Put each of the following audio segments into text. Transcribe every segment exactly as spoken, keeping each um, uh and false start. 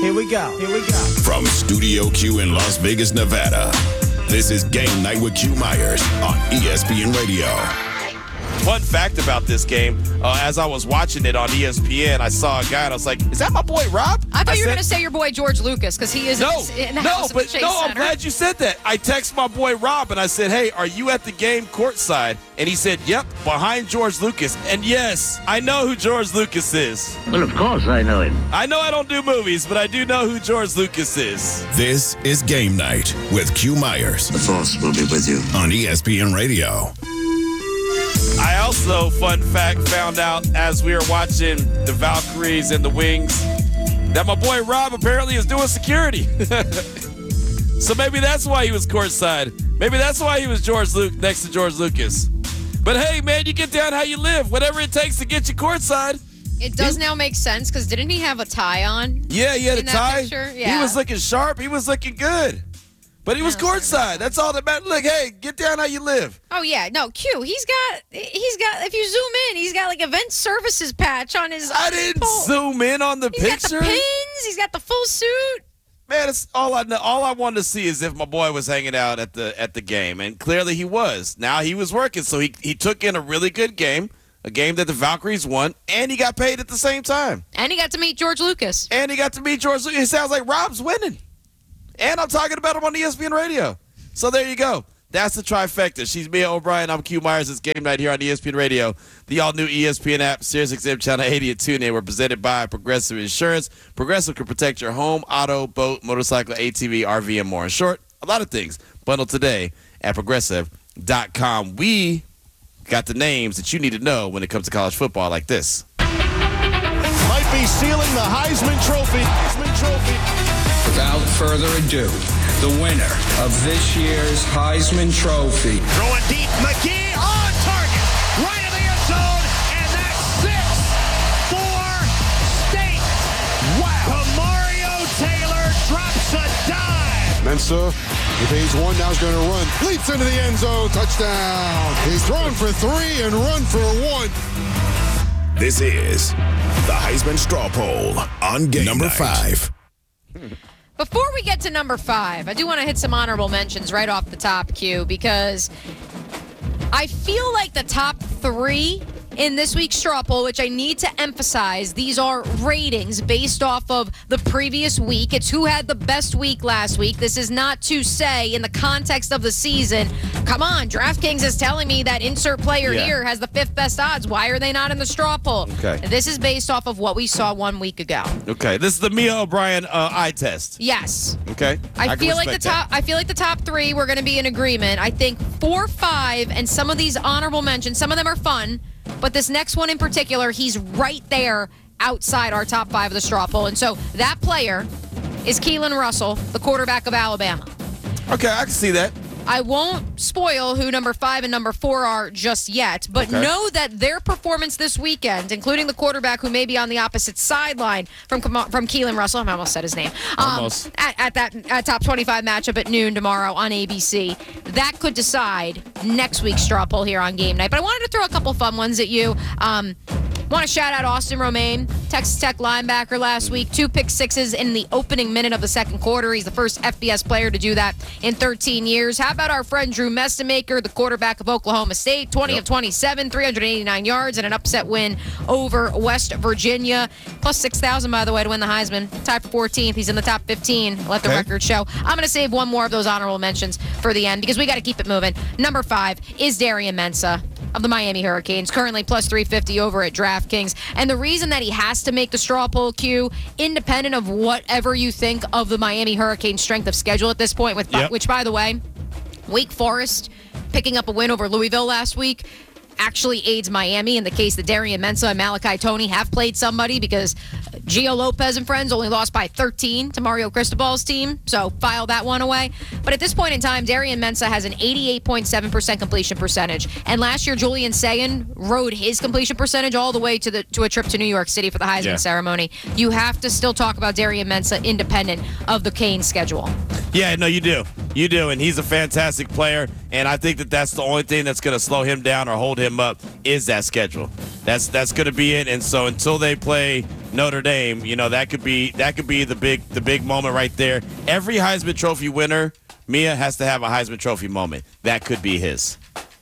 Here we go. Here we go. From Studio Q in Las Vegas, Nevada, this is Game Night with Q Myers on E S P N Radio. Fun fact about this game, uh, as I was watching it on E S P N, I saw a guy and I was like, is that my boy Rob? I thought I you were said, going to say your boy George Lucas because he is no, in the, in the no, house but at the Chase no, I'm Center. glad you said that. I text my boy Rob and I said, hey, are you at the game courtside? And he said, yep, behind George Lucas. And yes, I know who George Lucas is. Well, of course I know him. I know I don't do movies, but I do know who George Lucas is. This is Game Night with Q Myers. The Force will be with you. On E S P N Radio. I also, fun fact, found out as we were watching the Valkyries and the Wings that my boy Rob apparently is doing security. So maybe that's why he was courtside. Maybe that's why he was George Luke next to George Lucas. But hey, man, you get down how you live. Whatever it takes to get you courtside. It does now make sense because didn't he have a tie on? Yeah, he had in a that tie. picture? Yeah. He was looking sharp. He was looking good. But he was courtside. That's all that matters. Look, hey, get down how you live. Oh yeah, no, Q. He's got, he's got. If you zoom in, he's got like event services patch on his. I on his didn't pole. zoom in on the He's picture. got the pins. He's got the full suit. Man, it's all I know. All I wanted to see is if my boy was hanging out at the at the game, and clearly he was. Now he was working, so he he took in a really good game, a game that the Valkyries won, and he got paid at the same time. And he got to meet George Lucas. And he got to meet George Lucas. It sounds like Rob's winning, and I'm talking about him on E S P N Radio. So there you go. That's the trifecta. She's Mia O'Brien. I'm Q Myers. It's Game Night here on E S P N Radio. The all-new E S P N app, SiriusXM Channel eighty and TuneIn were presented by Progressive Insurance. Progressive can protect your home, auto, boat, motorcycle, A T V, R V, and more. In short, a lot of things. Bundle today at progressive dot com. We got the names that you need to know when it comes to college football like this. Might be sealing the Heisman Trophy. Heisman Trophy. Without further ado, the winner of this year's Heisman Trophy. Throwing deep, McGee on target, right in the end zone, and that's six for State. Wow. Mario Taylor drops a dime. Mensa, with Hayes one, now he's going to run. Leaps into the end zone, touchdown. He's thrown for three and run for one. This is the Heisman Straw Poll on Game Number Night. five. Before we get to number five, I do want to hit some honorable mentions right off the top, Q, because I feel like the top three in this week's straw poll, which I need to emphasize, these are ratings based off of the previous week. It's who had the best week last week. This is not to say in the context of the season, come on, DraftKings is telling me that insert player Yeah. here has the fifth best odds. Why are they not in the straw poll? Okay. This is based off of what we saw one week ago. Okay, this is the Mia O'Brien uh, eye test. Yes. Okay, I, can feel like the respect top. I feel like the top three we're going to be in agreement. I think four, five, and some of these honorable mentions. Some of them are fun, but this next one in particular, he's right there outside our top five of the straw poll. And so that player is Keelan Russell, the quarterback of Alabama. that. Okay, I can see that. I won't spoil who number five and number four are just yet, but Okay. know that their performance this weekend, including the quarterback who may be on the opposite sideline from from Keelan Russell, I almost said his name, um, Almost. At, at that at top twenty-five matchup at noon tomorrow on A B C, that could decide next week's straw poll here on Game Night. But I wanted to throw a couple fun ones at you. Um, Want to shout out Austin Romaine, Texas Tech linebacker last week. Two pick sixes in the opening minute of the second quarter. He's the first F B S player to do that in thirteen years. How about our friend Drew Mestemaker, the quarterback of Oklahoma State? twenty Yep. of twenty-seven, three hundred eighty-nine yards, and an upset win over West Virginia. Plus six thousand, by the way, to win the Heisman. Tied for fourteenth. He's in the top fifteen. Let the Okay. record show. I'm going to save one more of those honorable mentions for the end because we got to keep it moving. Number five is Darian Mensah of the Miami Hurricanes, currently plus three fifty over at DraftKings. And the reason that he has to make the straw poll, Q, independent of whatever you think of the Miami Hurricanes' strength of schedule at this point, with Yep. which, by the way, Wake Forest picking up a win over Louisville last week actually aids Miami in the case that Darian Mensah and Malachi Toney have played somebody, because Gio Lopez and friends only lost by thirteen to Mario Cristobal's team, so file that one away. But at this point in time, Darian Mensah has an eighty-eight point seven percent completion percentage, and last year Julian Sagan rode his completion percentage all the way to the to a trip to New York City for the Heisman Yeah. ceremony. You have to still talk about Darian Mensah independent of the Canes schedule. Yeah, no, you do. You do, and he's a fantastic player, and I think that that's the only thing that's going to slow him down or hold him up is that schedule. That's that's going to be it, and so until they play Notre Dame, you know, that could be that could be the big the big moment right there. Every Heisman Trophy winner, Mia, has to have a Heisman Trophy moment. That could be his.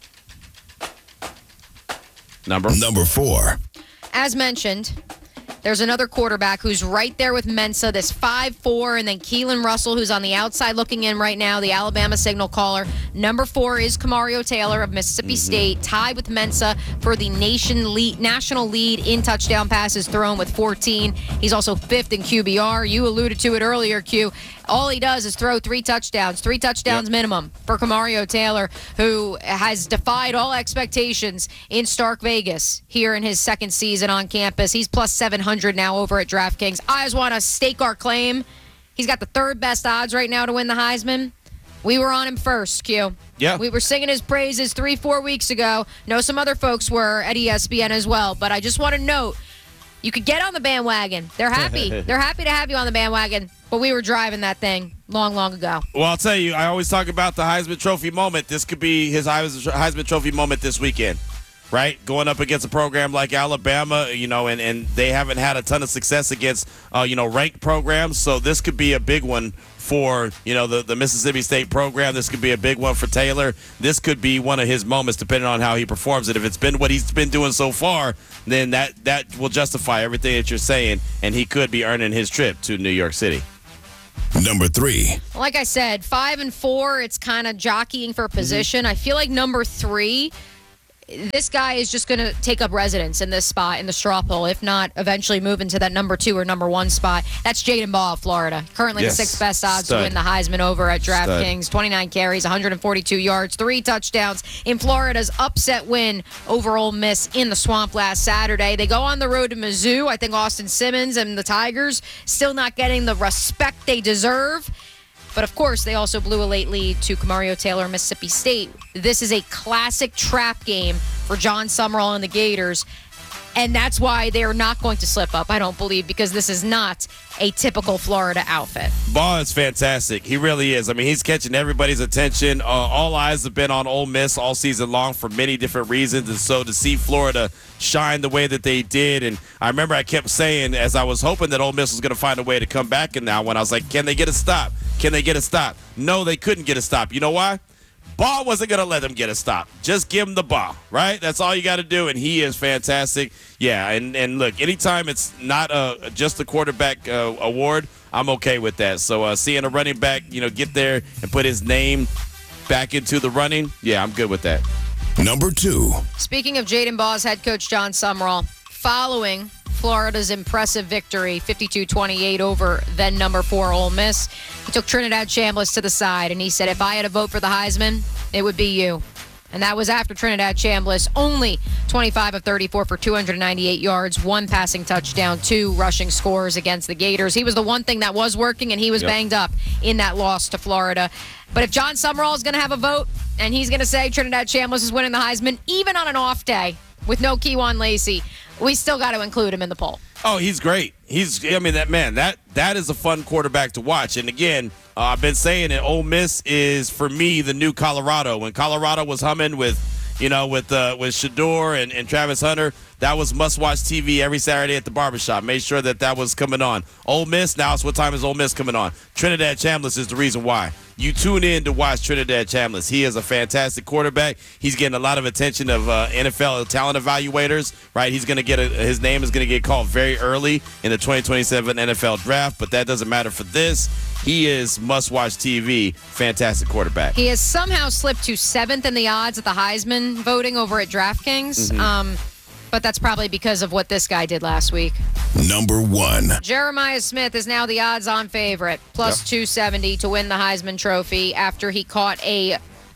Number Number four. As mentioned, there's another quarterback who's right there with Mensa, this five four, and then Keelan Russell, who's on the outside looking in right now, the Alabama signal caller. Number four is Kamario Taylor of Mississippi mm-hmm. State, tied with Mensa for the nation lead, national lead in touchdown passes thrown with fourteen. He's also fifth in Q B R. You alluded to it earlier, Q. All he does is throw three touchdowns, three touchdowns yep. minimum for Kamario Taylor, who has defied all expectations in Stark Vegas here in his second season on campus. He's plus seven hundred now over at DraftKings. I just want to stake our claim. He's got the third best odds right now to win the Heisman. We were on him first, Q. Yeah. We were singing his praises three, four weeks ago. Know some other folks were at E S P N as well, but I just want to note, you could get on the bandwagon. They're happy. They're happy to have you on the bandwagon. But we were driving that thing long, long ago. Well, I'll tell you, I always talk about the Heisman Trophy moment. This could be his Heisman Trophy moment this weekend, right? Going up against a program like Alabama, you know, and, and they haven't had a ton of success against, uh, you know, ranked programs. So this could be a big one for, you know, the, the Mississippi State program. This could be a big one for Taylor. This could be one of his moments, depending on how he performs it. If it's been what he's been doing so far, then that, that will justify everything that you're saying, and he could be earning his trip to New York City. Number three. Like I said, five and four, it's kind of jockeying for position. Mm-hmm. I feel like number three, this guy is just going to take up residence in this spot in the straw poll, if not eventually move into that number two or number one spot. That's Jaden Ball of Florida. Currently yes. the sixth best odds Stud. to win the Heisman over at DraftKings. twenty-nine carries, one hundred forty-two yards, three touchdowns in Florida's upset win over Ole Miss in the Swamp last Saturday. They go on the road to Mizzou. I think Austin Simmons and the Tigers still not getting the respect they deserve. But, of course, they also blew a late lead to Kamario Taylor, Mississippi State. This is a classic trap game for John Summerall and the Gators. And that's why they're not going to slip up, I don't believe, because this is not a typical Florida outfit. Ball is fantastic. He really is. I mean, he's catching everybody's attention. Uh, all eyes have been on Ole Miss all season long for many different reasons. And so to see Florida shine the way that they did, and I remember I kept saying, as I was hoping that Ole Miss was going to find a way to come back in that one, I was like, can they get a stop? Can they get a stop? No, they couldn't get a stop. You know why? Ball wasn't going to let them get a stop. Just give him the ball, right? That's all you got to do, and he is fantastic. Yeah, and, and look, anytime it's not a, just a quarterback uh, award, I'm okay with that. So uh, seeing a running back, you know, get there and put his name back into the running, yeah, I'm good with that. Number two. Speaking of Jaden Ball's head coach John Summerall, following Florida's impressive victory, fifty-two twenty-eight over then number four Ole Miss, he took Trinidad Chambliss to the side, and he said, if I had a vote for the Heisman, it would be you. And that was after Trinidad Chambliss, only twenty-five of thirty-four for two hundred ninety-eight yards, one passing touchdown, two rushing scores against the Gators. He was the one thing that was working, and he was yep. banged up in that loss to Florida. But if John Summerall is going to have a vote, and he's going to say Trinidad Chambliss is winning the Heisman, even on an off day with no Kejuan Lacey, we still got to include him in the poll. Oh, he's great. He's, I mean, that man, that that is a fun quarterback to watch. And again, uh, I've been saying it, Ole Miss is, for me, the new Colorado. When Colorado was humming with, you know, with uh, with Shedeur and, and Travis Hunter, that was must-watch T V every Saturday at the barbershop. Made sure that that was coming on. Ole Miss, now it's what time is Ole Miss coming on? Trinidad Chambliss is the reason why. You tune in to watch Trinidad Chambliss. He is a fantastic quarterback. He's getting a lot of attention of uh, N F L talent evaluators, right? He's going to get a, his name is going to get called very early in the twenty twenty-seven N F L draft, but that doesn't matter for this. He is must-watch T V, fantastic quarterback. He has somehow slipped to seventh in the odds at the Heisman voting over at DraftKings. Mm-hmm. Um, but that's probably because of what this guy did last week. Number one. Jeremiah Smith is now the odds-on favorite, plus yep. two seventy to win the Heisman Trophy after he caught a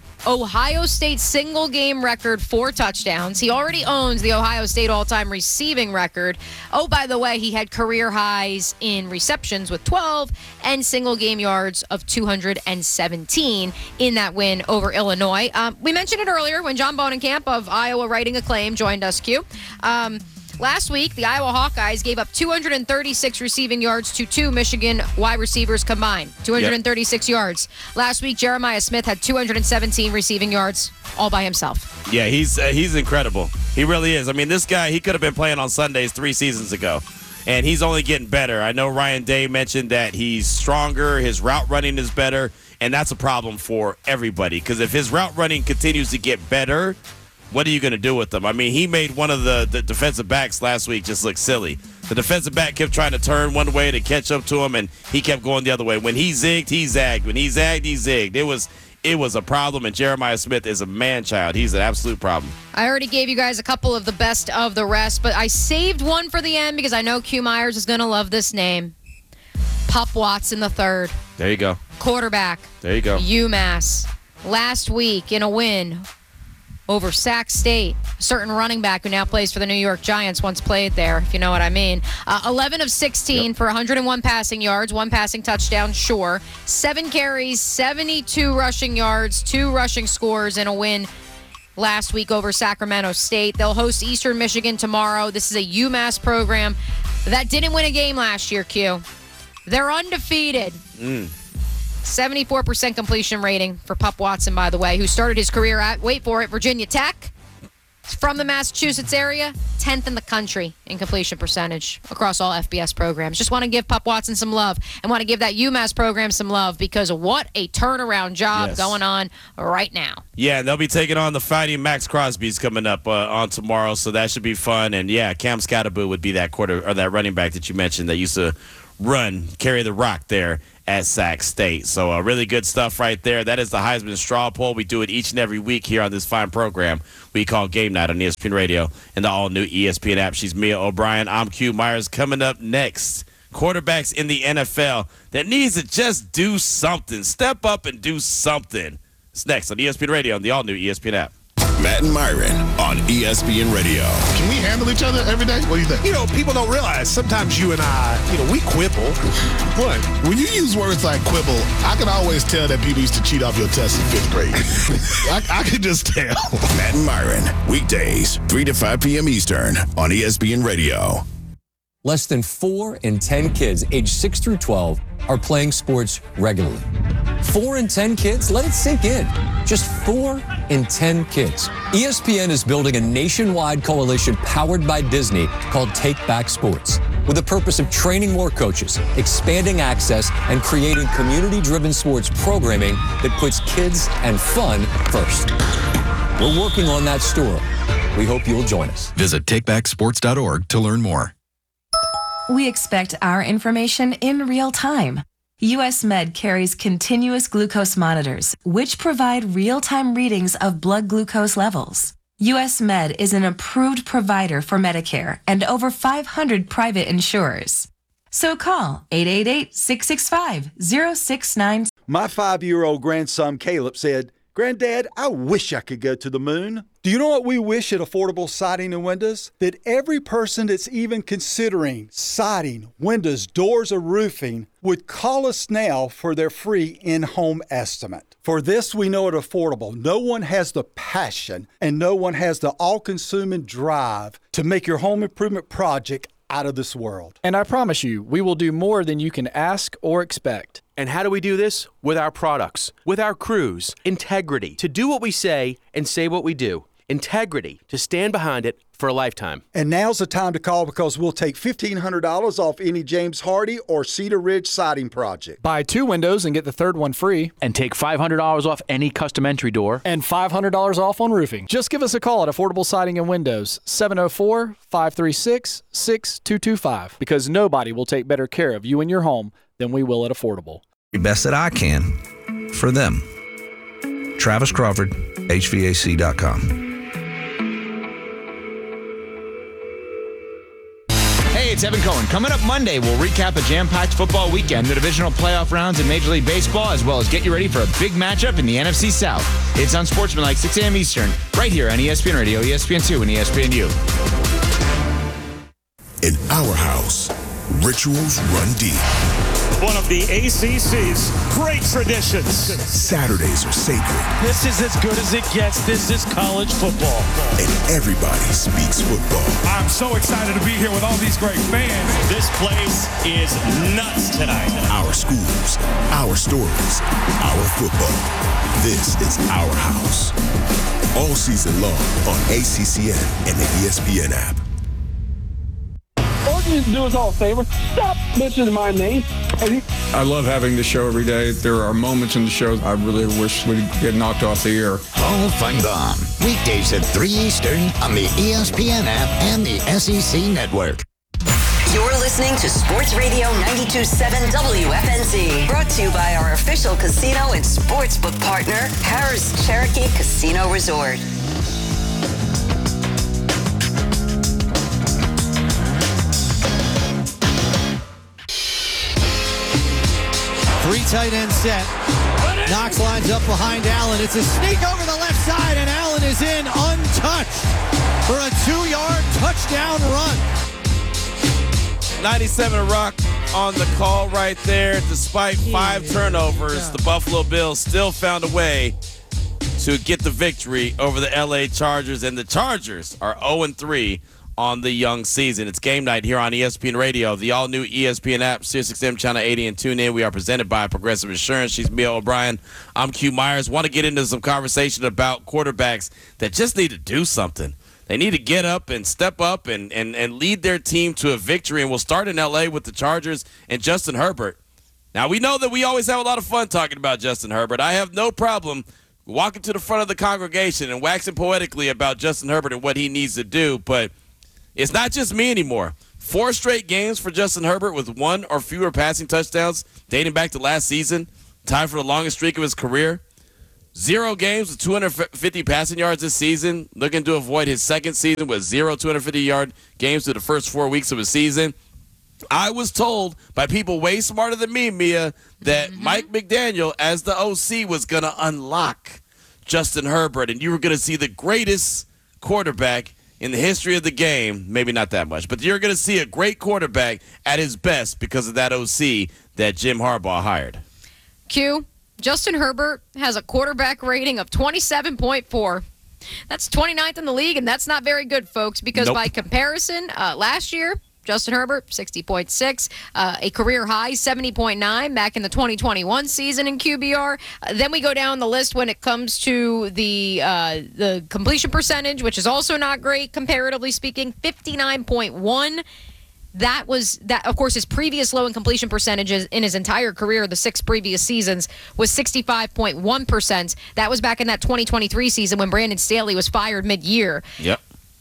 Ohio State single-game record, four touchdowns. He already owns the Ohio State all-time receiving record. Oh, by the way, he had career highs in receptions with twelve and single-game yards of two hundred seventeen in that win over Illinois. Um, we mentioned it earlier when John Bonenkamp of Iowa Writing Acclaim joined us, Q. Um, Last week, the Iowa Hawkeyes gave up two hundred thirty-six receiving yards to two Michigan wide receivers combined. two hundred thirty-six yep. yards. Last week, Jeremiah Smith had two hundred seventeen receiving yards all by himself. Yeah, he's uh, he's incredible. He really is. I mean, this guy, he could have been playing on Sundays three seasons ago. and he's only getting better. I know Ryan Day mentioned that he's stronger, his route running is better, and that's a problem for everybody because if his route running continues to get better, what are you going to do with him? I mean, he made one of the, the defensive backs last week just look silly. The defensive back kept trying to turn one way to catch up to him, and he kept going the other way. When he zigged, he zagged. When he zagged, he zigged. It was it was a problem, and Jeremiah Smith is a man-child. He's an absolute problem. I already gave you guys a couple of the best of the rest, but I saved one for the end because I know Q Myers is going to love this name. Pup Watson the third. There you go. Quarterback. There you go. UMass. Last week in a win over Sac State. A certain running back who now plays for the New York Giants once played there, if you know what I mean. Uh, eleven of sixteen yep. for one hundred one passing yards, one passing touchdown, sure. Seven carries, seventy-two rushing yards, two rushing scores in a win last week over Sacramento State. They'll host Eastern Michigan tomorrow. This is a UMass program that didn't win a game last year, Q. They're undefeated. Mm. seventy-four percent completion rating for Pup Watson, by the way, who started his career at, wait for it, Virginia Tech. He's from the Massachusetts area, tenth in the country in completion percentage across all F B S programs. Just want to give Pup Watson some love and want to give that UMass program some love because what a turnaround job yes. going on right now. Yeah, and they'll be taking on the Fighting Max Crosby's coming up uh, on tomorrow, so that should be fun. And, yeah, Cam Scatteraboo would be that quarter or that running back that you mentioned that used to run, carry the rock there at Sac State. So uh, really good stuff right there. That is the Heisman Straw Poll. We do it each and every week here on this fine program we call Game Night on E S P N Radio and the all-new E S P N app. She's Mia O'Brien. I'm Q Myers. Coming up next, quarterbacks in the N F L that needs to just do something. Step up and do something. It's next on E S P N Radio and the all-new E S P N app. Matt and Myron on E S P N Radio. Can we handle each other every day? What do you think? You know, people don't realize sometimes you and I, you know, we quibble. What? When you use words like quibble, I can always tell that people used to cheat off your test in fifth grade. I, I can just tell. Matt and Myron, weekdays, three to five p.m. Eastern on E S P N Radio. Less than four in ten kids aged six through twelve are playing sports regularly. Four in ten kids? Let it sink in. Just four in ten kids. E S P N is building a nationwide coalition powered by Disney called Take Back Sports, with the purpose of training more coaches, expanding access, and creating community-driven sports programming that puts kids and fun first. We're working on that story. We hope you'll join us. Visit take back sports dot org to learn more. We expect our information in real time. U S Med carries continuous glucose monitors, which provide real-time readings of blood glucose levels. U S Med is an approved provider for Medicare and over five hundred private insurers. So call eight eight eight, six six five, zero six nine. My five-year-old grandson Caleb said, "Granddad, I wish I could go to the moon." Do you know what we wish at Affordable Siding and Windows? That every person that's even considering siding, windows, doors, or roofing would call us now for their free in-home estimate. For this, we know at Affordable, no one has the passion and no one has the all-consuming drive to make your home improvement project out of this world. And I promise you, we will do more than you can ask or expect. And how do we do this? With our products, with our crews, integrity, to do what we say and say what we do. Integrity, to stand behind it for a lifetime. And now's the time to call because we'll take fifteen hundred dollars off any James Hardy or Cedar Ridge siding project. Buy two windows and get the third one free. And take five hundred dollars off any custom entry door. And five hundred dollars off on roofing. Just give us a call at Affordable Siding and Windows, seven oh four, five three six, six two two five, because nobody will take better care of you and your home than we will at Affordable. The best that I can for them. Travis Crawford, H V A C dot com. Hey, it's Evan Cohen. Coming up Monday, we'll recap a jam-packed football weekend, the divisional playoff rounds in Major League Baseball, as well as get you ready for a big matchup in the N F C South. It's Unsportsmanlike, six a.m. Eastern, right here on E S P N Radio, E S P N two, and E S P N U. In our house, rituals run deep. One of the A C C's great traditions. Saturdays are sacred. This is as good as it gets. This is college football. And everybody speaks football. I'm so excited to be here with all these great fans. This place is nuts tonight. Our schools, our stories, our football. This is our house. All season long on A C C N and the E S P N app. you do us all a favor? Stop mentioning my name. I love having the show every day. There are moments in the show I really wish we'd get knocked off the air. Paul Feinbaum, weekdays at three Eastern on the E S P N app and the S E C Network. You're listening to Sports Radio ninety-two point seven W F N Z. Brought to you by our official casino and sportsbook partner, Harris Cherokee Casino Resort. Three tight end set. Knox lines up behind Allen. It's a sneak over the left side, and Allen is in untouched for a two-yard touchdown run. ninety-seven Rock on the call right there. Despite five turnovers, the Buffalo Bills still found a way to get the victory over the L A Chargers, and the Chargers are oh and three on the young season. It's game night here on E S P N Radio, the all-new E S P N app, Sirius X M Channel eighty, and tune in. We are presented by Progressive Insurance. She's Mia O'Brien. I'm Q Myers. Want to get into some conversation about quarterbacks that just need to do something. They need to get up and step up and, and, and lead their team to a victory, and we'll start in L A with the Chargers and Justin Herbert. Now, we know that we always have a lot of fun talking about Justin Herbert. I have no problem walking to the front of the congregation and waxing poetically about Justin Herbert and what he needs to do, but it's not just me anymore. Four straight games for Justin Herbert with one or fewer passing touchdowns dating back to last season, tied for the longest streak of his career. Zero games with two hundred fifty passing yards this season, looking to avoid his second season with zero two hundred fifty-yard games through the first four weeks of his season. I was told by people way smarter than me, Mia, that mm-hmm. Mike McDaniel, as the O C, was going to unlock Justin Herbert, and you were going to see the greatest quarterback in the history of the game. Maybe not that much, but you're going to see a great quarterback at his best because of that O C that Jim Harbaugh hired. Q, Justin Herbert has a quarterback rating of twenty-seven point four. That's twenty-ninth in the league, and that's not very good, folks, because nope. by comparison, uh, last year, Justin Herbert, sixty point six, uh, a career high, seventy point nine back in the twenty twenty-one season in Q B R. Uh, then we go down the list when it comes to the uh, the completion percentage, which is also not great, comparatively speaking, fifty-nine point one. That was, that. Of course, his previous low in completion percentages in his entire career, the six previous seasons, was sixty-five point one percent. That was back in that twenty twenty-three season when Brandon Staley was fired mid-year. Yep.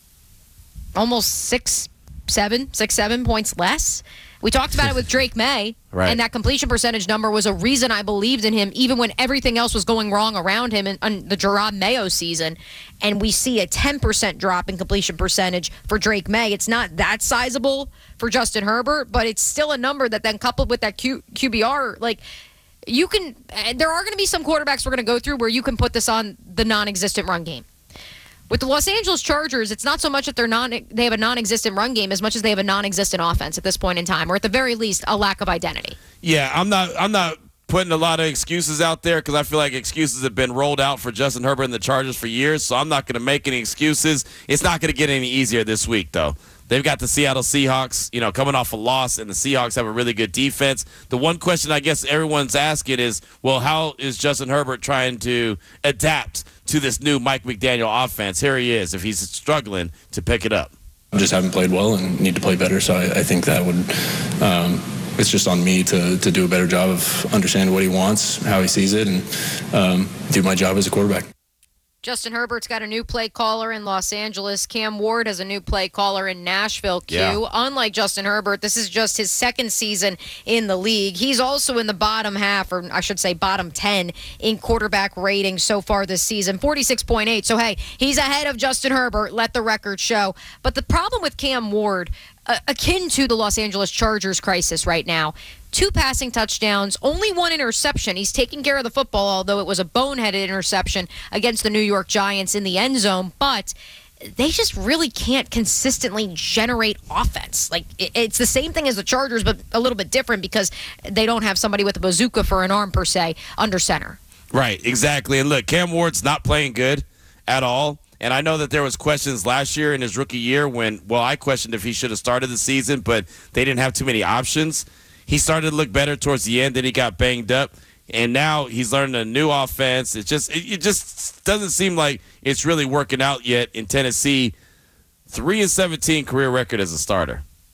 Almost six Seven, six, seven points less. We talked about it with Drake May, right. and that completion percentage number was a reason I believed in him, even when everything else was going wrong around him in, in the Jerod Mayo season. And we see a ten percent drop in completion percentage for Drake May. It's not that sizable for Justin Herbert, but it's still a number that then coupled with that Q, QBR, like you can. There are going to be some quarterbacks we're going to go through where you can put this on the non-existent run game. With the Los Angeles Chargers, it's not so much that they're non they have a non-existent run game as much as they have a non-existent offense at this point in time, or at the very least, a lack of identity. Yeah, I'm not I'm not putting a lot of excuses out there because I feel like excuses have been rolled out for Justin Herbert and the Chargers for years, so I'm not going to make any excuses. It's not going to get any easier this week, though. They've got the Seattle Seahawks, you know, coming off a loss, and the Seahawks have a really good defense. The one question I guess everyone's asking is, well, how is Justin Herbert trying to adapt to this new Mike McDaniel offense? Here he is, if he's struggling to pick it up. I just haven't played well and need to play better, so I, I think that would um, – it's just on me to, to do a better job of understanding what he wants, how he sees it, and um, do my job as a quarterback. Justin Herbert's got a new play caller in Los Angeles. Cam Ward has a new play caller in Nashville, Q. Yeah. Unlike Justin Herbert, this is just his second season in the league. He's also in the bottom half, or I should say bottom ten, in quarterback rating so far this season, forty-six point eight. So, hey, he's ahead of Justin Herbert, let the record show. But the problem with Cam Ward, uh, akin to the Los Angeles Chargers crisis right now, two passing touchdowns, only one interception. He's taking care of the football, although it was a boneheaded interception against the New York Giants in the end zone. But they just really can't consistently generate offense. Like, it's the same thing as the Chargers, but a little bit different because they don't have somebody with a bazooka for an arm, per se, under center. Right, exactly. And look, Cam Ward's not playing good at all. And I know that there was questions last year in his rookie year when, well, I questioned if he should have started the season, but they didn't have too many options. He started to look better towards the end, then he got banged up, and now he's learning a new offense. It just it, it just doesn't seem like it's really working out yet in Tennessee. three and seventeen career record as a starter.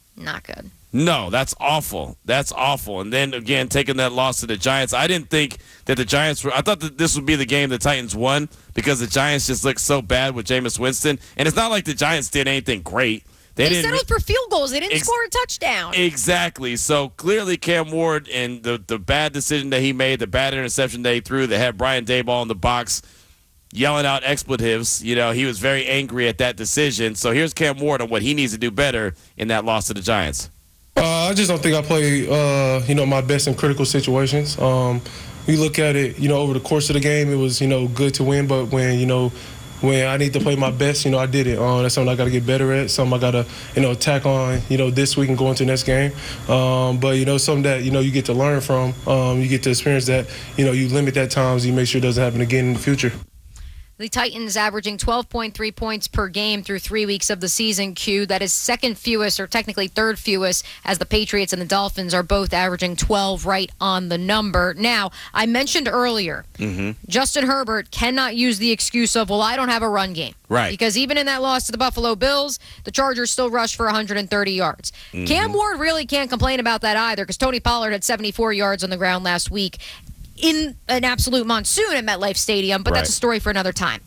Not good. No, that's awful. That's awful. And then, again, taking that loss to the Giants, I didn't think that the Giants were – I thought that this would be the game the Titans won because the Giants just looked so bad with Jameis Winston. And it's not like the Giants did anything great. They, They, they didn't settled for field goals. They didn't Ex- score a touchdown. Exactly. So, clearly, Cam Ward and the, the bad decision that he made, the bad interception that he threw that had Brian Daboll in the box yelling out expletives, you know, he was very angry at that decision. So, here's Cam Ward on what he needs to do better in that loss to the Giants. Uh, I just don't think I play, uh, you know, my best in critical situations. Um, you look at it, you know, over the course of the game, it was, you know, good to win. But when, you know, when I need to play my best, you know, I did it. Uh, that's something I got to get better at, something I got to, you know, tack on, you know, this week and go into the next game. Um, but, you know, something that, you know, you get to learn from. Um, you get to experience that, you know, you limit that times, you make sure it doesn't happen again in the future. The Titans averaging twelve point three points per game through three weeks of the season, Q. That is second fewest, or technically third fewest, as the Patriots and the Dolphins are both averaging twelve right on the number. Now, I mentioned earlier, mm-hmm. Justin Herbert cannot use the excuse of, well, I don't have a run game. Right. Because even in that loss to the Buffalo Bills, the Chargers still rushed for one hundred thirty yards. Mm-hmm. Cam Ward really can't complain about that either, because Tony Pollard had seventy-four yards on the ground last week in an absolute monsoon at MetLife Stadium, but Right. that's a story for another time.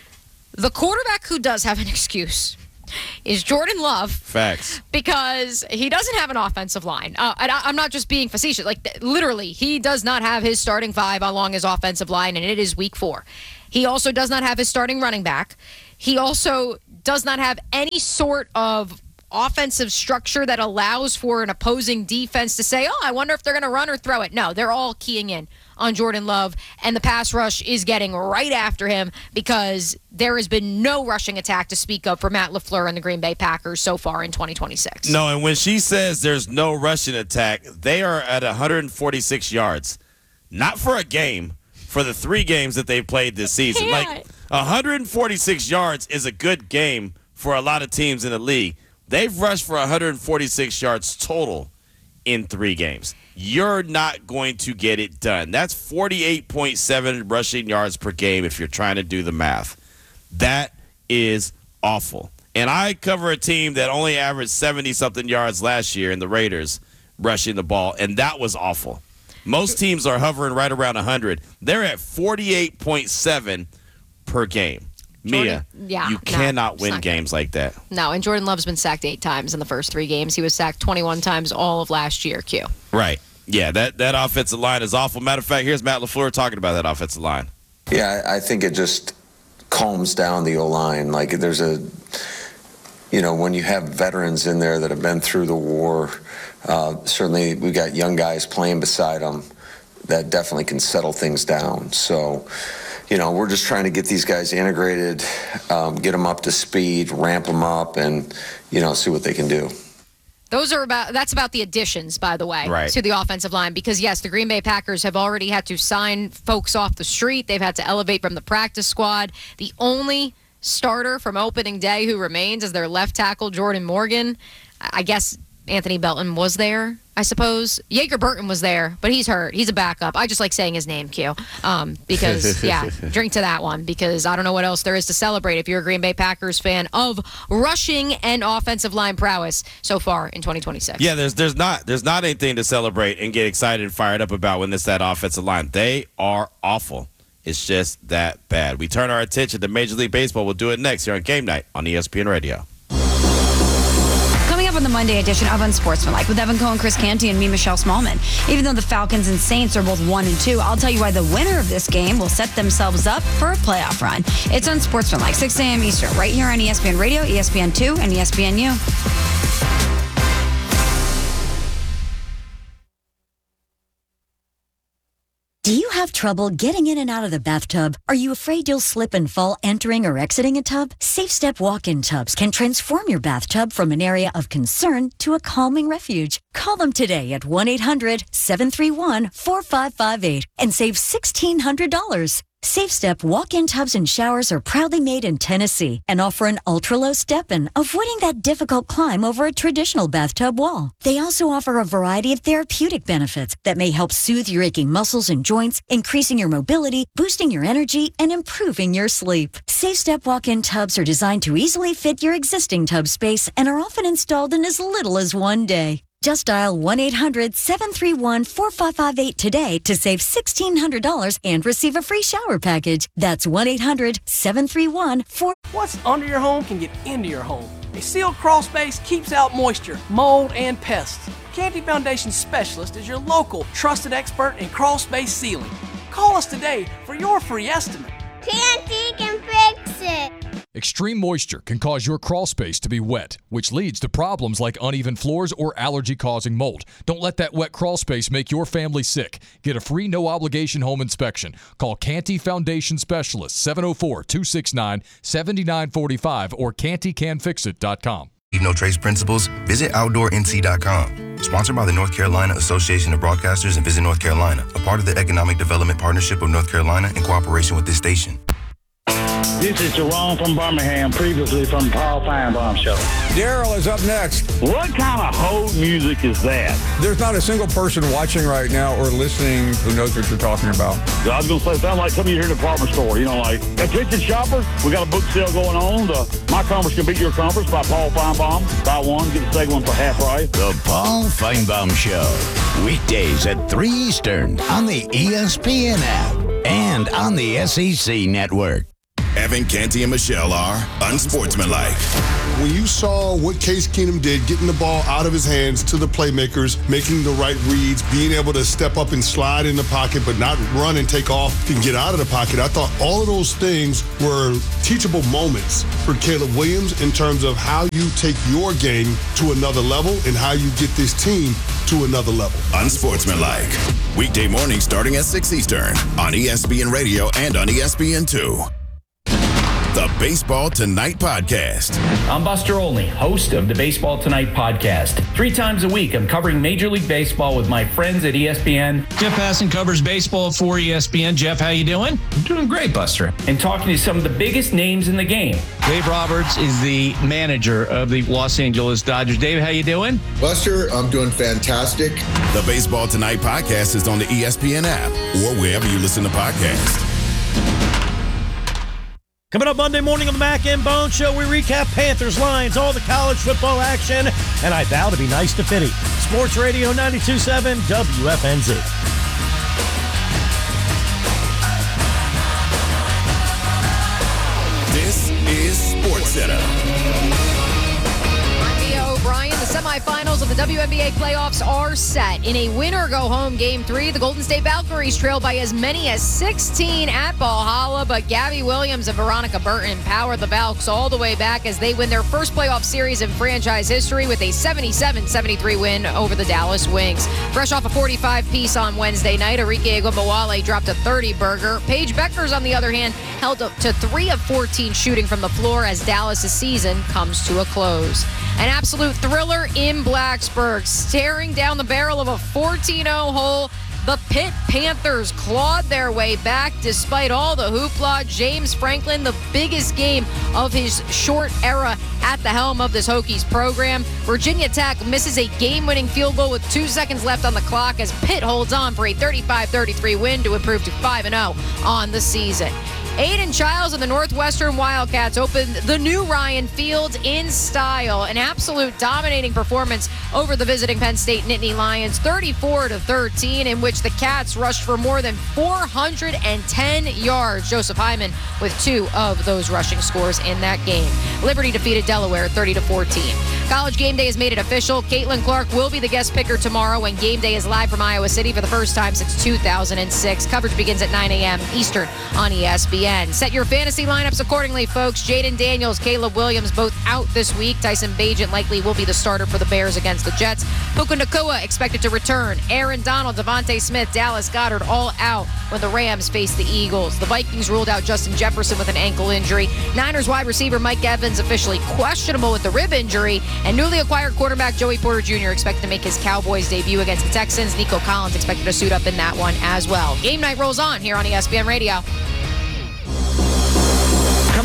The quarterback who does have an excuse is Jordan Love. Facts. Because he doesn't have an offensive line. Uh, and I, I'm not just being facetious. Like, th- literally, he does not have his starting five along his offensive line, and it is week four. He also does not have his starting running back. He also does not have any sort of offensive structure that allows for an opposing defense to say, oh, I wonder if they're going to run or throw it. No, they're all keying in on Jordan Love, and the pass rush is getting right after him because there has been no rushing attack to speak of for Matt LaFleur and the Green Bay Packers so far in twenty twenty-six. No, and when she says there's no rushing attack, they are at one hundred forty-six yards. Not for a game, for the three games that they've played this season. Yeah. Like, one hundred forty-six yards is a good game for a lot of teams in the league. They've rushed for one hundred forty-six yards total in three games. You're not going to get it done. That's forty-eight point seven rushing yards per game if you're trying to do the math. That is awful. And I cover a team that only averaged seventy-something yards last year in the Raiders rushing the ball, and that was awful. Most teams are hovering right around one hundred. They're at forty-eight point seven per game. Mia, Jordan, yeah, you no, cannot it's win not games like that. No, and Jordan Love's been sacked eight times in the first three games. He was sacked twenty-one times all of last year, Q. Right. Yeah, that, that offensive line is awful. Matter of fact, here's Matt LaFleur talking about that offensive line. Yeah, I think it just calms down the O-line. Like, there's a, you know, when you have veterans in there that have been through the war, uh, certainly we've got young guys playing beside them, that definitely can settle things down. So, you know, we're just trying to get these guys integrated, um, get them up to speed, ramp them up, and, you know, see what they can do. Those are about that's about the additions, by the way, Right. to the offensive line. Because, yes, the Green Bay Packers have already had to sign folks off the street. They've had to elevate from the practice squad. The only starter from opening day who remains is their left tackle, Jordan Morgan. I guess Anthony Belton was there, I suppose. Yeager Burton was there, but he's hurt. He's a backup. I just like saying his name, Q. Um, because, yeah, drink to that one, because I don't know what else there is to celebrate if you're a Green Bay Packers fan of rushing and offensive line prowess so far in twenty twenty-six. Yeah, there's there's not there's not anything to celebrate and get excited and fired up about when it's that offensive line. They are awful. It's just that bad. We turn our attention to Major League Baseball. We'll do it next here on Game Night on E S P N Radio. Coming up on the Monday edition of Unsportsmanlike with Evan Cohen, Chris Canty, and me, Michelle Smallman. Even though the Falcons and Saints are both one and two, I'll tell you why the winner of this game will set themselves up for a playoff run. It's Unsportsmanlike, six a.m. Eastern, right here on E S P N Radio, E S P N two, and E S P N U. Do you have trouble getting in and out of the bathtub? Are you afraid you'll slip and fall entering or exiting a tub? Safe Step walk-in tubs can transform your bathtub from an area of concern to a calming refuge. Call them today at one eight hundred seven three one four five five eight and save sixteen hundred dollars. Safe Step walk-in tubs and showers are proudly made in Tennessee and offer an ultra-low step-in, avoiding that difficult climb over a traditional bathtub wall. They also offer a variety of therapeutic benefits that may help soothe your aching muscles and joints, increasing your mobility, boosting your energy, and improving your sleep. Safe Step walk-in tubs are designed to easily fit your existing tub space and are often installed in as little as one day. Just dial one eight hundred seven three one four five five eight today to save sixteen hundred dollars and receive a free shower package. That's one eight hundred seven three one four. What's under your home can get into your home. A sealed crawl space keeps out moisture, mold, and pests. Canty Foundation Specialist is your local trusted expert in crawl space sealing. Call us today for your free estimate. Canty can fix it. Extreme moisture can cause your crawl space to be wet, which leads to problems like uneven floors or allergy-causing mold. Don't let that wet crawl space make your family sick. Get a free no-obligation home inspection. Call Canty Foundation Specialist, seven oh four, two six nine, seven nine four five or canty can fix it dot com. Need no trace principles? Visit outdoor n c dot com. Sponsored by the North Carolina Association of Broadcasters and Visit North Carolina, a part of the Economic Development Partnership of North Carolina in cooperation with this station. This is Jerome from Birmingham, previously from the Paul Feinbaum Show. Daryl is up next. What kind of hold music is that? There's not a single person watching right now or listening who knows what you're talking about. I was going to say, it sounds like some of you here in the department store. You know, like, attention shoppers, we got a book sale going on. The My Conference Can Beat Your Conference by Paul Feinbaum. Buy one, get the second one for half price. The Paul Feinbaum Show. Weekdays at three Eastern on the E S P N app and on the S E C network. Evan, Canty, and Michelle are unsportsmanlike. When you saw what Case Keenum did, getting the ball out of his hands to the playmakers, making the right reads, being able to step up and slide in the pocket, but not run and take off and get out of the pocket, I thought all of those things were teachable moments for Caleb Williams in terms of how you take your game to another level and how you get this team to another level. Unsportsmanlike. Weekday mornings starting at six Eastern on E S P N Radio and on E S P N two. The Baseball Tonight Podcast. I'm Buster Olney, host of the Baseball Tonight Podcast. Three times a week, I'm covering Major League Baseball with my friends at E S P N. Jeff Passan covers baseball for E S P N. Jeff, how you doing? I'm doing great, Buster. And talking to some of the biggest names in the game. Dave Roberts is the manager of the Los Angeles Dodgers. Dave, how you doing? Buster, I'm doing fantastic. The Baseball Tonight Podcast is on the E S P N app or wherever you listen to podcasts. Coming up Monday morning on the Mac and Bone Show, we recap Panthers, Lions, all the college football action, and I vow to be nice to Fitty. Sports Radio ninety-two point seven W F N Z. This is SportsCenter. O'Brien, the semifinals of the W N B A playoffs are set. In a win-or-go-home Game three, the Golden State Valkyries trail by as many as sixteen at Valhalla, but Gabby Williams and Veronica Burton power the Valks all the way back as they win their first playoff series in franchise history with a seventy-seven seventy-three win over the Dallas Wings. Fresh off a forty-five piece on Wednesday night, Arike Ogunbowale dropped a thirty-burger. Paige Beckers, on the other hand, held up to three of fourteen shooting from the floor as Dallas' season comes to a close. An absolute thriller in Blacksburg. Staring down the barrel of a fourteen oh hole, the Pitt Panthers clawed their way back despite all the hoopla. James Franklin, the biggest game of his short era at the helm of this Hokies program. Virginia Tech misses a game-winning field goal with two seconds left on the clock as Pitt holds on for a thirty-five thirty-three win to improve to five and oh on the season. Aiden Childs and the Northwestern Wildcats opened the new Ryan Field in style. An absolute dominating performance over the visiting Penn State Nittany Lions, thirty-four to thirteen, in which the Cats rushed for more than four hundred ten yards. Joseph Hyman with two of those rushing scores in that game. Liberty defeated Delaware thirty to fourteen. College Game Day has made it official. Caitlin Clark will be the guest picker tomorrow when Game Day is live from Iowa City for the first time since two thousand six. Coverage begins at nine a.m. Eastern on E S P N. Set your fantasy lineups accordingly, folks. Jaden Daniels, Caleb Williams, both out this week. Tyson Bagent likely will be the starter for the Bears against the Jets. Puka Nacua expected to return. Aaron Donald, Devontae Smith, Dallas Goedert all out when the Rams face the Eagles. The Vikings ruled out Justin Jefferson with an ankle injury. Niners wide receiver Mike Evans officially questionable with the rib injury. And newly acquired quarterback Joey Porter Junior expected to make his Cowboys debut against the Texans. Nico Collins expected to suit up in that one as well. Game night rolls on here on E S P N Radio.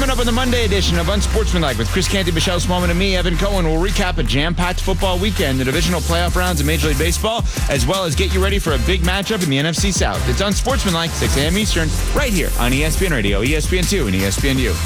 Coming up on the Monday edition of Unsportsmanlike with Chris Canty, Michelle Smallman, and me, Evan Cohen, we'll recap a jam-packed football weekend, the divisional playoff rounds in Major League Baseball, as well as get you ready for a big matchup in the N F C South. It's Unsportsmanlike, six a.m. Eastern, right here on E S P N Radio, E S P N two, and E S P N U.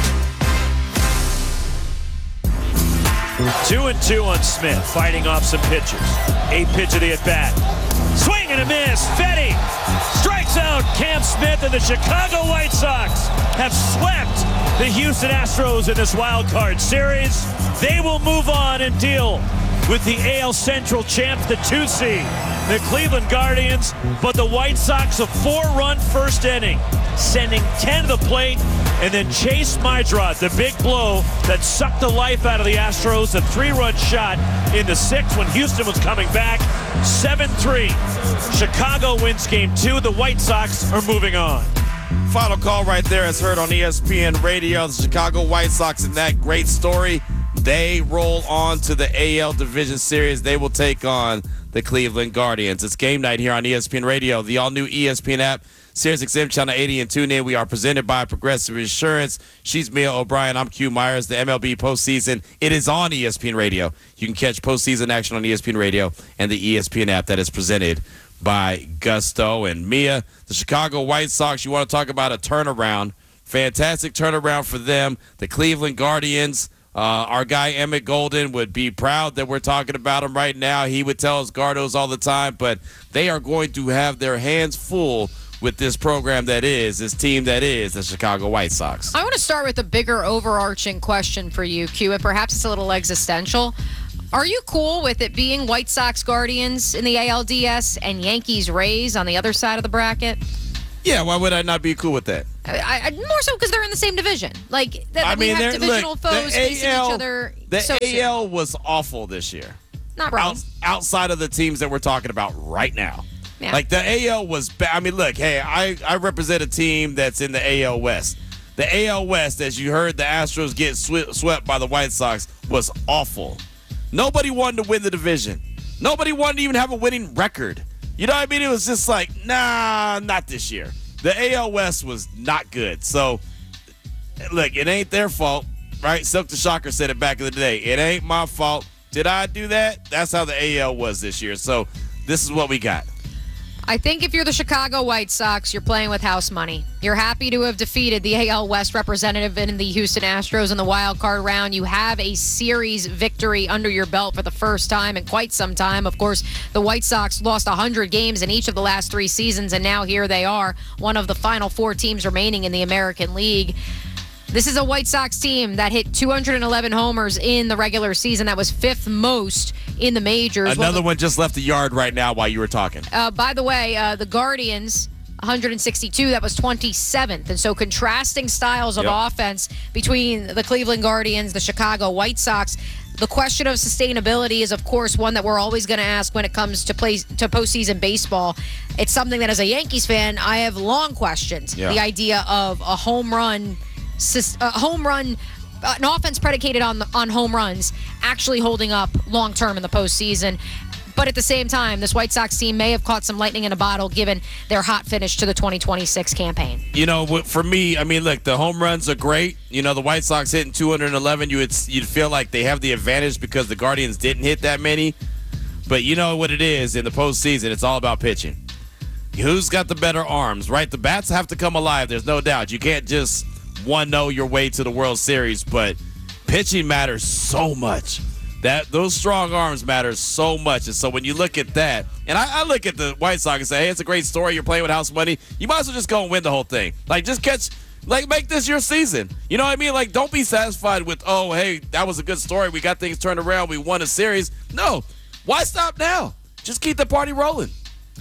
Two and two on Smith, fighting off some pitches. Eight pitch of the at-bat. Swing and a miss. Fetty strikes out Cam Smith, and the Chicago White Sox have swept the Houston Astros in this wild card series. They will move on and deal with the A L Central champ, the two seed, the Cleveland Guardians. But the White Sox, a four-run first inning, sending ten to the plate, and then Chase Mydrot, the big blow that sucked the life out of the Astros, a three-run shot in the sixth when Houston was coming back. seven three. Chicago wins game two. The White Sox are moving on. Final call right there is heard on E S P N Radio. The Chicago White Sox in that great story. They roll on to the A L Division Series. They will take on the Cleveland Guardians. It's game night here on E S P N Radio, the all-new E S P N app, Sirius X M Channel eighty, and tune in. We are presented by Progressive Insurance. She's Mia O'Brien. I'm Q Myers. The M L B postseason, it is on E S P N Radio. You can catch postseason action on E S P N Radio and the E S P N app that is presented by Gusto. And Mia, the Chicago White Sox, you want to talk about a turnaround. Fantastic turnaround for them. The Cleveland Guardians, Uh, our guy Emmett Golden would be proud that we're talking about him right now. He would tell us Gardos all the time, but they are going to have their hands full with this program that is, this team that is the Chicago White Sox. I want to start with a bigger overarching question for you, Q, and perhaps it's a little existential. Are you cool with it being White Sox Guardians in the A L D S and Yankees Rays on the other side of the bracket? Yeah, why would I not be cool with that? I, I, more so because they're in the same division. Like, that, I we mean, have divisional look, foes the facing A L, each other. The so A L was awful this year. Not wrong. Out, outside of the teams that we're talking about right now. Yeah. Like, the A L was bad. I mean, look, hey, I, I represent a team that's in the A L West. The A L West, as you heard the Astros get sw- swept by the White Sox, was awful. Nobody wanted to win the division. Nobody wanted to even have a winning record. You know what I mean? It was just like, nah, not this year. The A L West was not good. So, look, it ain't their fault, right? Silk the Shocker said it back in the day. It ain't my fault. Did I do that? That's how the A L was this year. So, this is what we got. I think if you're the Chicago White Sox, you're playing with house money. You're happy to have defeated the A L West representative in the Houston Astros in the wild card round. You have a series victory under your belt for the first time in quite some time. Of course, the White Sox lost one hundred games in each of the last three seasons, and now here they are, one of the final four teams remaining in the American League. This is a White Sox team that hit two hundred eleven homers in the regular season. That was fifth most in the majors. Another well, the, one just left the yard right now while you were talking. Uh, by the way, uh, the Guardians, one hundred sixty-two, that was twenty-seventh. And so contrasting styles of Yep. offense between the Cleveland Guardians, the Chicago White Sox. The question of sustainability is, of course, one that we're always going to ask when it comes to play to postseason baseball. It's something that, as a Yankees fan, I have long questioned. Yeah. The idea of a home run, a home run, uh, an offense predicated on on home runs, actually holding up long term in the postseason. But at the same time, this White Sox team may have caught some lightning in a bottle given their hot finish to the twenty twenty-six campaign. You know, for me, I mean, look, the home runs are great. You know, the White Sox hitting two hundred eleven, you would, you'd feel like they have the advantage because the Guardians didn't hit that many. But you know what it is in the postseason, it's all about pitching. Who's got the better arms, right? The bats have to come alive, there's no doubt. You can't just one-oh your way to the World Series, but pitching matters so much. That those strong arms matter so much. And so when you look at that, and I, I look at the White Sox and say, hey, it's a great story. You're playing with house money. You might as well just go and win the whole thing. Like, just catch, like, make this your season. You know what I mean? Like, don't be satisfied with, oh, hey, that was a good story. We got things turned around. We won a series. No. Why stop now? Just keep the party rolling.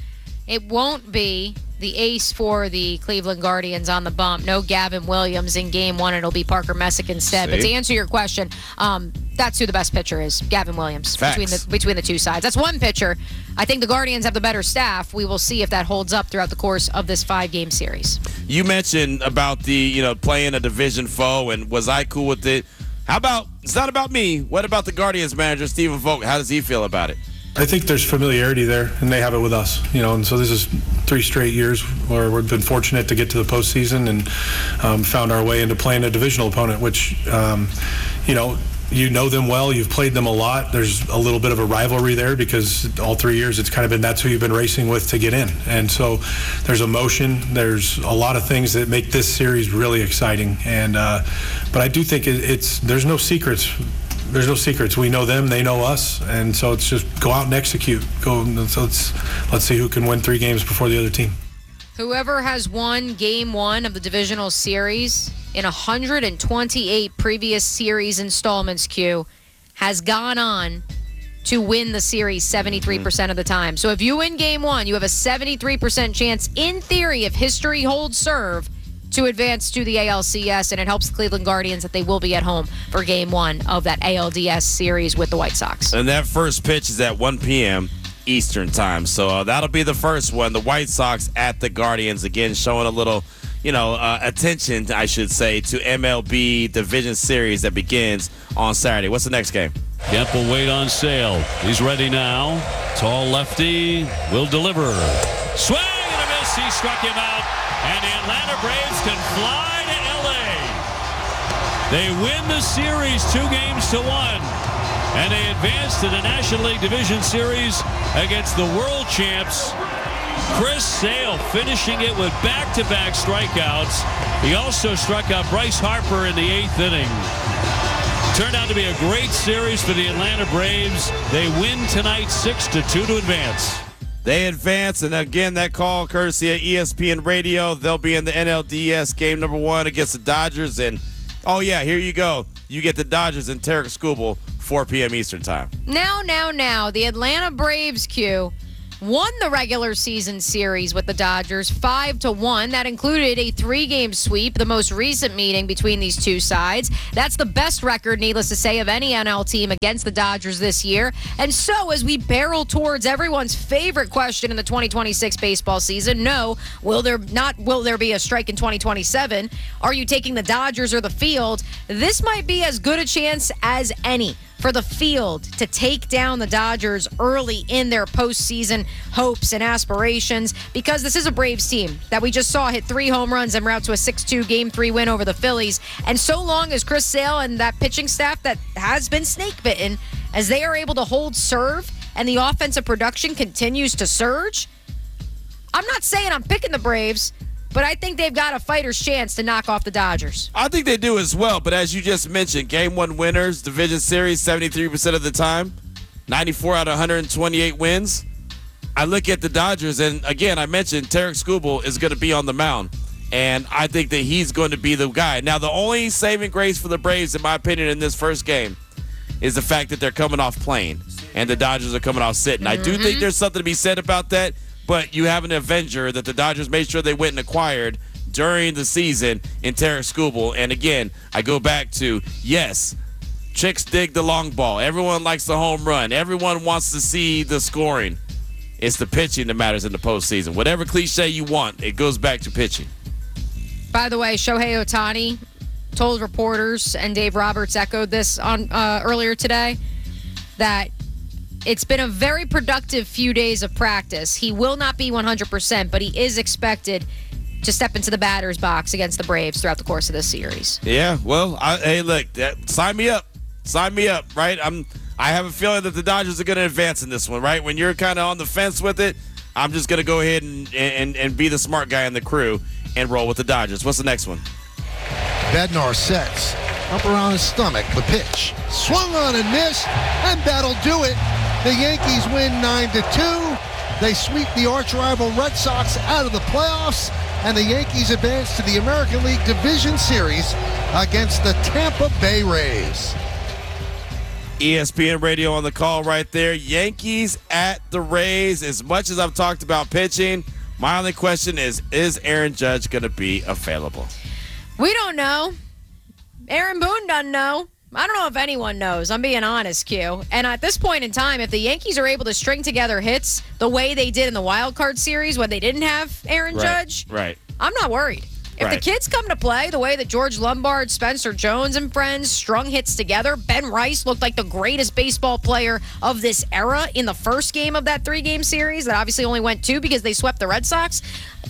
It won't be the ace for the Cleveland Guardians on the bump. No Gavin Williams in game one. It'll be Parker Messick instead. See? But to answer your question, um, that's who the best pitcher is, Gavin Williams, Facts. between the between the two sides. That's one pitcher. I think the Guardians have the better staff. We will see if that holds up throughout the course of this five-game series. You mentioned about the, you know, playing a division foe, and was I cool with it? How about, it's not about me. What about the Guardians manager, Stephen Vogt? How does he feel about it? I think there's familiarity there, and they have it with us, you know, and so this is three straight years where we've been fortunate to get to the postseason and um, found our way into playing a divisional opponent, which, um, you know, you know them well, you've played them a lot. There's a little bit of a rivalry there because all three years it's kind of been that's who you've been racing with to get in. And so there's emotion, there's a lot of things that make this series really exciting. And uh, but I do think it, it's there's no secrets. There's no secrets. We know them, they know us, and so it's just go out and execute. Go. So let's let's see who can win three games before the other team. Whoever has won game one of the divisional series in one hundred twenty-eight previous series installments, Q, has gone on to win the series seventy-three percent of the time. So if you win game one, you have a seventy-three percent chance, in theory, if history holds serve, to advance to the A L C S, and it helps the Cleveland Guardians that they will be at home for game one of that A L D S series with the White Sox. And that first pitch is at one p.m. Eastern time. So uh, that'll be the first one. The White Sox at the Guardians, again, showing a little, you know, uh, attention, I should say, to M L B Division Series that begins on Saturday. What's the next game? Kemp will wait on Sale. He's ready now. Tall lefty will deliver. Swing and a miss. He struck him out. And the Atlanta Braves can fly to L A. They win the series two games to one. And they advance to the National League Division Series against the world champs. Chris Sale finishing it with back-to-back strikeouts. He also struck out Bryce Harper in the eighth inning. Turned out to be a great series for the Atlanta Braves. They win tonight six to two to advance. They advance, and again, that call courtesy of E S P N Radio. They'll be in the N L D S game number one against the Dodgers. And, oh, yeah, here you go. You get the Dodgers and Tarek Skubal, four p.m. Eastern time. Now, now, now, the Atlanta Braves, Q, won the regular season series with the Dodgers five to one. That included a three-game sweep, the most recent meeting between these two sides. That's the best record, needless to say, of any N L team against the Dodgers this year. And so as we barrel towards everyone's favorite question in the twenty twenty-six baseball season, no, will there not will there be a strike in twenty twenty-seven? Are you taking the Dodgers or the field? This might be as good a chance as any for the field to take down the Dodgers early in their postseason hopes and aspirations, because this is a Braves team that we just saw hit three home runs en route to a six two game three win over the Phillies. And so long as Chris Sale and that pitching staff that has been snake bitten, as they are able to hold serve and the offensive production continues to surge, I'm not saying I'm picking the Braves, but I think they've got a fighter's chance to knock off the Dodgers. I think they do as well, but as you just mentioned, game one winners, division series seventy-three percent of the time, ninety-four out of one hundred twenty-eight wins. I look at the Dodgers, and again, I mentioned Tarek Skubal is going to be on the mound, and I think that he's going to be the guy. Now, the only saving grace for the Braves, in my opinion, in this first game is the fact that they're coming off playing, and the Dodgers are coming off sitting. Mm-hmm. I do think there's something to be said about that. But you have an Avenger that the Dodgers made sure they went and acquired during the season in Tarek Skubal. And again, I go back to, yes, chicks dig the long ball. Everyone likes the home run. Everyone wants to see the scoring. It's the pitching that matters in the postseason. Whatever cliche you want, it goes back to pitching. By the way, Shohei Ohtani told reporters, and Dave Roberts echoed this on uh, earlier today, that it's been a very productive few days of practice. He will not be one hundred percent, but he is expected to step into the batter's box against the Braves throughout the course of this series. Yeah, well, I, hey, look, that, sign me up. Sign me up, right? I'm. I have a feeling that the Dodgers are going to advance in this one, right? When you're kind of on the fence with it, I'm just going to go ahead and, and, and be the smart guy in the crew and roll with the Dodgers. What's the next one? Bednar sets. Up around his stomach, the pitch. Swung on and missed, and that'll do it. The Yankees win nine to two. They sweep the arch rival Red Sox out of the playoffs, and the Yankees advance to the American League Division Series against the Tampa Bay Rays. E S P N Radio on the call right there. Yankees at the Rays. As much as I've talked about pitching, my only question is, is Aaron Judge going to be available? We don't know. Aaron Boone doesn't know. I don't know if anyone knows. I'm being honest, Q. And at this point in time, if the Yankees are able to string together hits the way they did in the wild card series when they didn't have Aaron right, Judge, right. I'm not worried. If Right. the kids come to play the way that George Lombard, Spencer Jones, and friends strung hits together, Ben Rice looked like the greatest baseball player of this era in the first game of that three-game series that obviously only went two because they swept the Red Sox.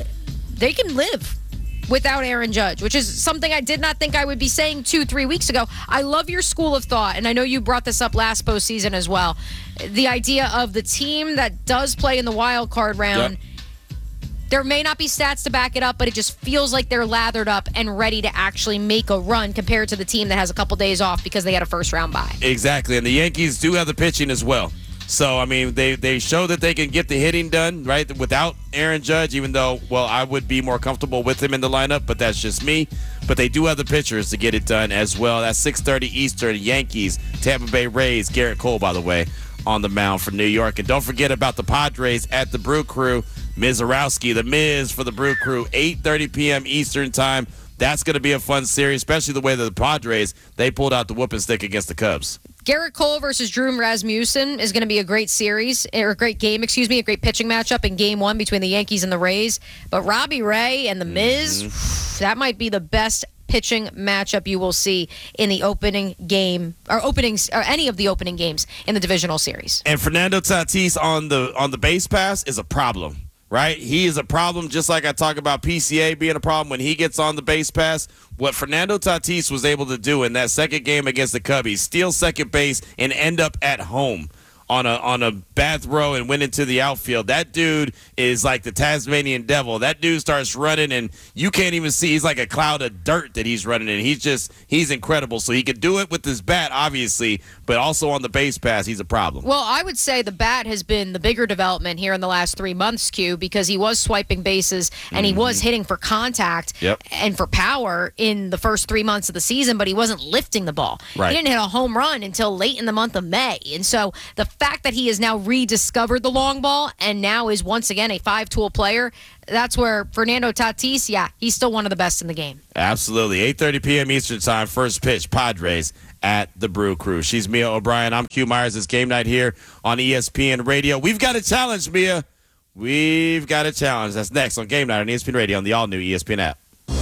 They can live without Aaron Judge, which is something I did not think I would be saying two, three weeks ago. I love your school of thought, and I know you brought this up last postseason as well. The idea of the team that does play in the wild card round, Yep. there may not be stats to back it up, but it just feels like they're lathered up and ready to actually make a run compared to the team that has a couple days off because they had a first-round bye. Exactly, and the Yankees do have the pitching as well. So, I mean, they, they show that they can get the hitting done, right, without Aaron Judge, even though, well, I would be more comfortable with him in the lineup, but that's just me. But they do have the pitchers to get it done as well. That's six thirty Eastern, Yankees, Tampa Bay Rays, Garrett Cole, by the way, on the mound for New York. And don't forget about the Padres at the Brew Crew. Mizorowski, the Miz for the Brew Crew, eight thirty p.m. Eastern time. That's going to be a fun series, especially the way that the Padres, they pulled out the whooping stick against the Cubs. Garrett Cole versus Drew Rasmussen is going to be a great series, or a great game, excuse me, a great pitching matchup in game one between the Yankees and the Rays. But Robbie Ray and the Miz, mm-hmm. that might be the best pitching matchup you will see in the opening game, or openings, or any of the opening games in the divisional series. And Fernando Tatis on the on the base pass is a problem. Right? He is a problem, just like I talk about P C A being a problem when he gets on the base pass. What Fernando Tatis was able to do in that second game against the Cubbies, steal second base and end up at home on a on a bad throw and went into the outfield. That dude is like the Tasmanian devil. That dude starts running and you can't even see. He's like a cloud of dirt that he's running in. He's just, he's incredible. So he could do it with his bat, obviously, but also on the base pass, he's a problem. Well, I would say the bat has been the bigger development here in the last three months, Q, because he was swiping bases and he mm-hmm. was hitting for contact yep. and for power in the first three months of the season, but he wasn't lifting the ball. Right. He didn't hit a home run until late in the month of May. And so the fact that he has now rediscovered the long ball and now is once again a five-tool player, that's where Fernando Tatis, yeah, he's still one of the best in the game. Absolutely. eight thirty p.m. Eastern time, first pitch, Padres at the Brew Crew. She's Mia O'Brien. I'm Q Myers. It's game night here on E S P N Radio. We've got a challenge, Mia. We've got a challenge. That's next on Game Night on E S P N Radio on the all-new E S P N app.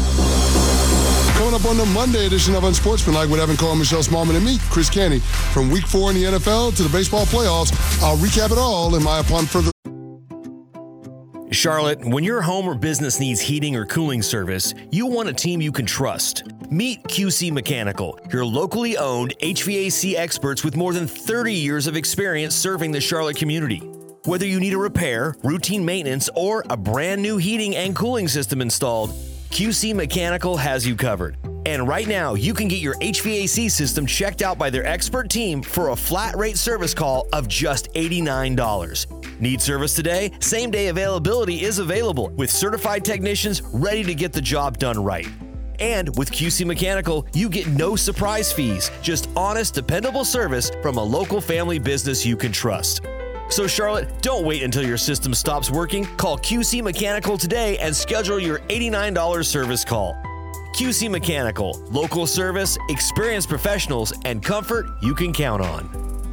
Coming up on the Monday edition of Unsportsmanlike with Evan Cohen, Michelle Smallman, and me, Chris Canty. From week four in the N F L to the baseball playoffs, I'll recap it all in my upon further. Charlotte, when your home or business needs heating or cooling service, you want a team you can trust. Meet Q C Mechanical, your locally owned H V A C experts with more than thirty years of experience serving the Charlotte community. Whether you need a repair, routine maintenance, or a brand new heating and cooling system installed, Q C Mechanical has you covered. And right now, you can get your H V A C system checked out by their expert team for a flat rate service call of just eighty-nine dollars. Need service today? Same day availability is available with certified technicians ready to get the job done right. And with Q C Mechanical, you get no surprise fees, just honest, dependable service from a local family business you can trust. So Charlotte, don't wait until your system stops working. Call Q C Mechanical today and schedule your eighty-nine dollars service call. Q C Mechanical, local service, experienced professionals, and comfort you can count on.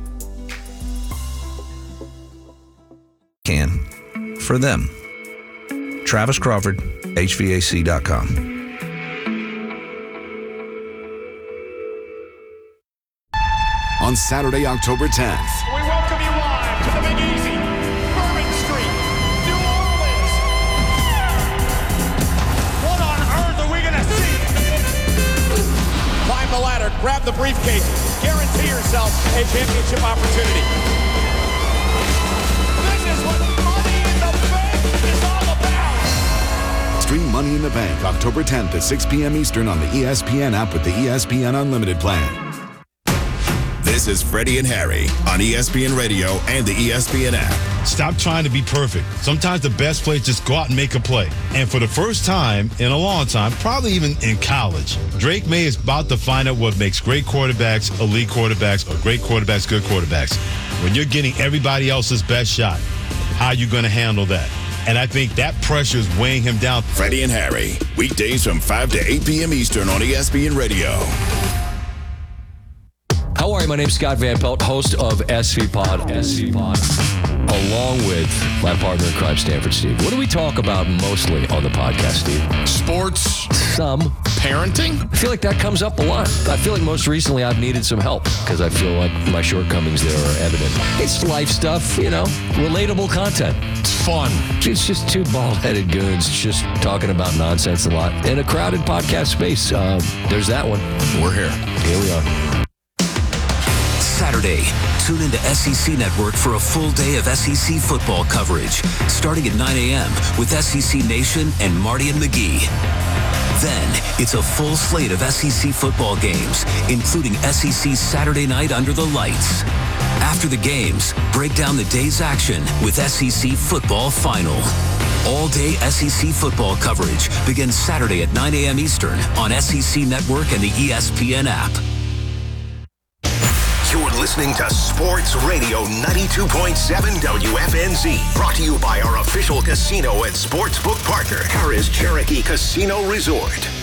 Can for them. Travis Crawford, H V A C dot com. On Saturday, October tenth. We welcome you live to the Big Easy, Bourbon Street, New Orleans. What on earth are we going to see? Climb the ladder, grab the briefcase, guarantee yourself a championship opportunity. This is what Money in the Bank is all about. Stream Money in the Bank October tenth at six p.m. Eastern on the E S P N app with the E S P N Unlimited plan. This is Freddie and Harry on E S P N Radio and the E S P N app. Stop trying to be perfect. Sometimes the best play is just go out and make a play. And for the first time in a long time, probably even in college, Drake May is about to find out what makes great quarterbacks elite quarterbacks or great quarterbacks good quarterbacks. When you're getting everybody else's best shot, how are you going to handle that? And I think that pressure is weighing him down. Freddie and Harry, weekdays from five to eight p.m. Eastern on E S P N Radio. How are right, my name's Scott Van Pelt, host of S V Pod, S V Pod, along with my partner in crime, Stanford Steve. What do we talk about mostly on the podcast, Steve? Sports. Some. Parenting? I feel like that comes up a lot. I feel like most recently I've needed some help because I feel like my shortcomings there are evident. It's life stuff, you know, relatable content. It's fun. It's just two bald-headed goons just talking about nonsense a lot in a crowded podcast space. Uh, there's that one. We're here. Here we are. Saturday, tune into S E C Network for a full day of S E C football coverage, starting at nine a.m. with S E C Nation and Marty and McGee. Then, it's a full slate of S E C football games, including S E C Saturday Night Under the Lights. After the games, break down the day's action with S E C Football Final. All-day S E C football coverage begins Saturday at nine a.m. Eastern on S E C Network and the E S P N app. You're listening to Sports Radio ninety-two point seven W F N Z. Brought to you by our official casino and sportsbook partner, Harrah's Cherokee Casino Resort.